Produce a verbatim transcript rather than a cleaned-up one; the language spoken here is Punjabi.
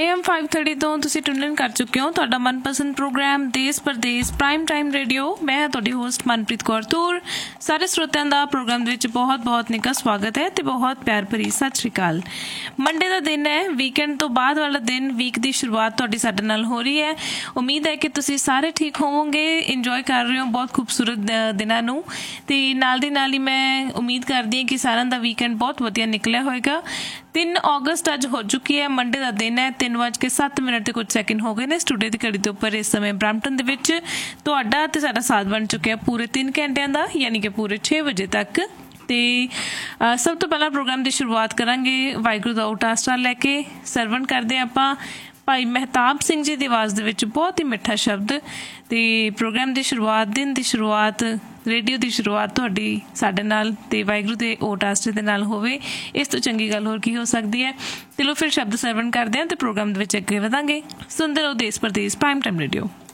एम फाइव थर्टी तो तुसीं ट्यून इन कर चुके हो तुहाडा मनपसंद प्रोग्राम देश परदेस प्राइम टाइम रेडियो। मैं तुहाडी होस्ट मनप्रीत कौर तूर। सारे श्रोतिਆਂ ਦਾ प्रोग्राम ਦੇ ਵਿੱਚ बहुत बहुत निੱਘਾ स्वागत है ਤੇ बहुत प्यार भरी सत श्री अकाल। मंडे ਦਾ ਦਿਨ ਹੈ, ਵੀਕਐਂਡ ਤੋਂ ਬਾਅਦ ਵਾਲਾ ਦਿਨ, ਵੀਕ ਦੀ ਸ਼ੁਰੂਆਤ ਤੁਹਾਡੀ ਸਾਡੇ ਨਾਲ ਹੋ ਰਹੀ ਹੈ। ਉਮੀਦ ਹੈ ਕਿ ਤੁਸੀਂ ਸਾਰੇ ਠੀਕ ਹੋਵੋਗੇ, ਇੰਜੋਏ ਕਰ ਰਹੇ ਹੋ ਬਹੁਤ ਖੂਬਸੂਰਤ ਦਿਨਾਂ ਨੂੰ ਤੇ ਨਾਲ ਦੀ ਨਾਲ ਹੀ ਮੈਂ ਉਮੀਦ ਕਰਦੀ ਹਾਂ ਕਿ ਸਾਰਿਆਂ ਦਾ ਵੀਕਐਂਡ ਬਹੁਤ ਵਧੀਆ ਨਿਕਲਿਆ ਹੋਏਗਾ। ਤਿੰਨ ਅਗਸਤ ਅੱਜ ਹੋ ਚੁੱਕੀ ਹੈ, ਮੰਡੇ ਦਾ ਦਿਨ ਹੈ। ਤਿੰਨ ਵੱਜ ਕੇ ਸੱਤ ਮਿੰਟ ਤੇ ਕੁਝ ਸੈਕਿੰਡ ਹੋ ਗਏ ਨੇ ਸਟੂਡੀਓ ਦੀ ਘੜੀ ਦੇ ਉੱਪਰ। ਇਸ ਸਮੇਂ ਬਰੈਂਪਟਨ ਦੇ ਵਿੱਚ ਤੁਹਾਡਾ ਤੇ ਸਾਡਾ ਸਾਥ ਬਣ ਚੁੱਕਿਆ ਪੂਰੇ ਤਿੰਨ ਘੰਟਿਆਂ ਦਾ, ਯਾਨੀ ਕਿ ਪੂਰੇ ਛੇ ਵਜੇ ਤੱਕ। ਤੇ ਸਭ ਤੋਂ ਪਹਿਲਾਂ ਪ੍ਰੋਗਰਾਮ ਦੀ ਸ਼ੁਰੂਆਤ ਕਰਾਂਗੇ ਵਾਹਿਗੁਰੂ ਦਾ ਉਟਾਸਰਾ ਲੈ ਕੇ। ਸਰਵਣ ਕਰਦੇ ਆਪਾਂ ਭਾਈ ਮਹਿਤਾਬ ਸਿੰਘ ਜੀ ਦੀ ਆਵਾਜ਼ ਦੇ ਵਿੱਚ ਬਹੁਤ ਹੀ ਮਿੱਠਾ ਸ਼ਬਦ। ਤੇ ਪ੍ਰੋਗਰਾਮ ਦੀ ਸ਼ੁਰੂਆਤ, ਦਿਨ ਦੀ ਸ਼ੁਰੂਆਤ, ਰੇਡੀਓ ਦੀ ਸ਼ੁਰੂਆਤ ਤੁਹਾਡੀ ਸਾਡੇ ਨਾਲ ਤੇ ਵਾਹਿਗੁਰੂ ਦੇ ਓਟ ਆਸਰੇ ਦੇ ਨਾਲ ਹੋਵੇ, ਇਸ ਤੋਂ ਚੰਗੀ ਗੱਲ ਹੋਰ ਕੀ ਹੋ ਸਕਦੀ ਹੈ। ਚਲੋ ਫਿਰ ਸ਼ਬਦ ਸਰਵਣ ਕਰਦੇ ਹਾਂ ਤੇ ਪ੍ਰੋਗਰਾਮ ਦੇ ਵਿੱਚ ਅੱਗੇ ਵਧਾਂਗੇ। ਸੁਣਦੇ ਰਹੋ ਦੇਸ਼ ਪਰਦੇਸ ਪ੍ਰਾਈਮ ਟਾਈਮ ਰੇਡੀਓ।